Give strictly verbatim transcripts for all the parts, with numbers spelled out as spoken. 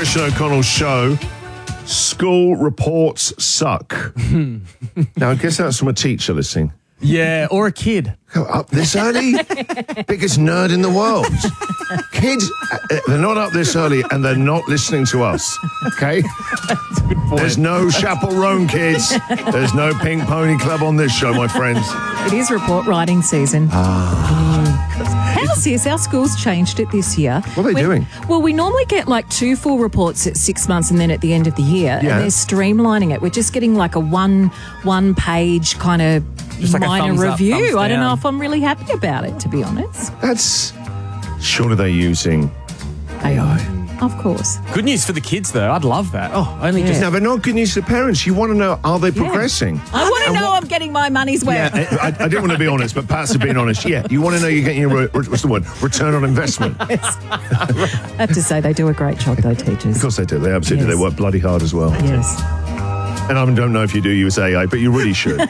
Trish and O'Connell show. School reports suck. Now, I guess that's from a teacher listening. Yeah, or a kid. Up this early? Biggest nerd in the world. Kids, uh, they're not up this early and they're not listening to us. Okay? There's no Chaperone kids. There's no Pink Pony Club on this show, my friends. It is report writing season. How's this? Our school's changed it this year. What are they we, doing? Well, we normally get like two full reports at six months and then at the end of the year. Yeah. And they're streamlining it. We're just getting like a one one page kind of Just like a minor thumbs up, review. thumbs I don't know down. if I'm really happy about it, to be honest. That's... Surely they're using A I. Of course. Good news for the kids, though. I'd love that. Oh, only just... Now, they're not good news to the parents. You want to know, are they progressing? I want to And know what- I'm getting my money's worth. Yeah, I, I didn't want to be honest, but Pat's have been honest. Yeah, you want to know you're getting your, re- what's the word, return on investment. I have to say, they do a great job, though, teachers. Of course they do. They absolutely Yes. They work bloody hard as well. Yes. And I don't know if you do use A I, but you really should.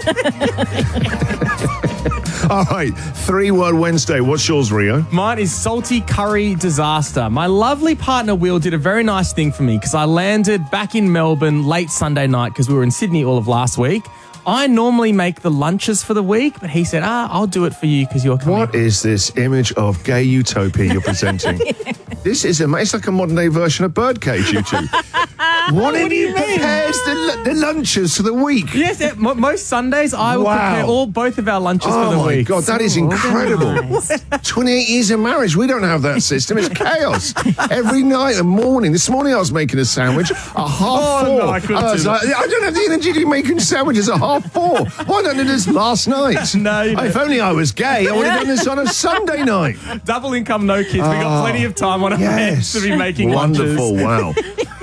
All right, three-word Wednesday. What's yours, Rio? Mine is salty curry disaster. My lovely partner, Will, did a very nice thing for me because I landed back in Melbourne late Sunday night because we were in Sydney all of last week. I normally make the lunches for the week, but he said, ah, I'll do it for you because you're coming. What is this image of gay utopia you're presenting? This is a, it's like a modern-day version of Birdcage, you two. What, What do you mean? prepares the, the lunches for the week? Yes, yeah, mo- most Sundays I will Wow. prepare all both of our lunches Oh for the my week. God, that is incredible. twenty-eight years of marriage, we don't have that system. It's chaos. Every night and morning. This morning I was making a sandwich at half Oh, four. no, I couldn't And I was do like, I don't have the energy to be making sandwiches at half four. Why don't I do this last night? No, you If don't. only I was gay, I would have done this on a Sunday night. Double income, no kids. We got plenty of time on our hands to be making Wonderful, lunches.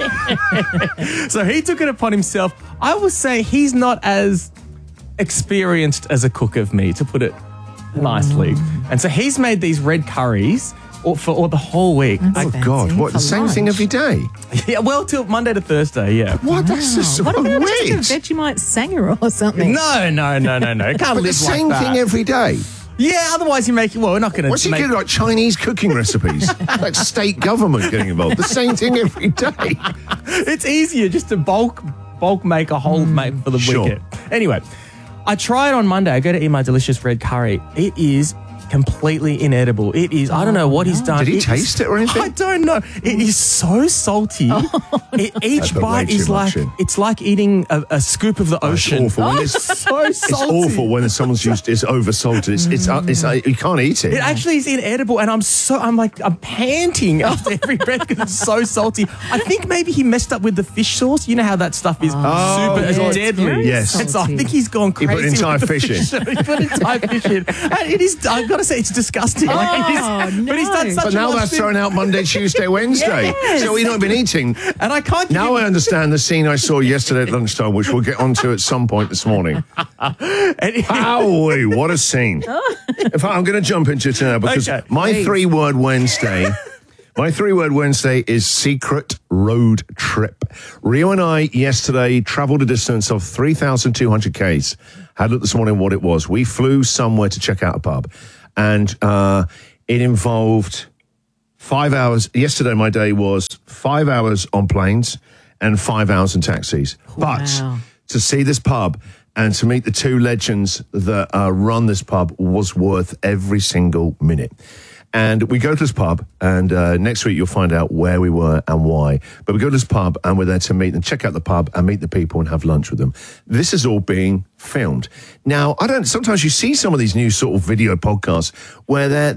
wow. So he took it upon himself. I will say he's not as experienced as a cook of me, to put it nicely. And so he's made these red curries all, for all the whole week. Oh, Fancy God, what, the for same thing lunch. every day? Yeah, well, till Monday to Thursday, yeah. What? That's just so What about weird. just a Vegemite sanger or something? No, no, no, no, no. It can't But the live same like that. thing every day. Yeah, otherwise you make it. Well, we're not going What's to he make. doing, like Chinese cooking recipes? Like state government getting involved. The same thing every day. It's easier just to bulk bulk make a whole mate for the Sure. wicket. Anyway, I tried on Monday. I go to eat my delicious red curry. It is completely inedible. It is. I don't know what he's done. Did he It is- taste it or anything? I don't know. It is so salty. It, each That's way bite is too like much in. it's like eating a, a scoop of the ocean. awful. When It's so It's salty. awful when someone's used. It's over salted. It's it's, uh, it's uh, you can't eat it. It actually is inedible, and I'm so I'm like I'm panting after every breath because it's so salty. I think maybe he messed up with the fish sauce. You know how that stuff is Oh, super yeah, it's deadly. very Yes. And so I salty. think he's gone He crazy. put entire with the fish in. he put entire fish in, and it is. I've got to say, it's disgusting. Like, it is- Oh, But he's done no. such But a now lot that's of thrown out Monday, Tuesday, Wednesday. Yes. So you've not been eating. and I can't. give Now him- I understand the scene I saw yesterday at lunchtime, which we'll get onto at some point this morning. and- Owie, what a scene. In fact, I'm going to jump into it now because Okay. my Please. three-word Wednesday, my three-word Wednesday is secret road trip. Rio and I yesterday travelled a distance of three thousand two hundred kays. Had a look this morning what it was. We flew somewhere to check out a pub, and uh, it involved five hours. Yesterday, my day was five hours on planes and five hours in taxis. But Wow. to see this pub and to meet the two legends that uh, run this pub was worth every single minute. And we go to this pub, and uh, next week you'll find out where we were and why. But we go to this pub, and we're there to meet them, check out the pub, and meet the people and have lunch with them. This is all being filmed. Now, I don't. Sometimes you see some of these new sort of video podcasts where they're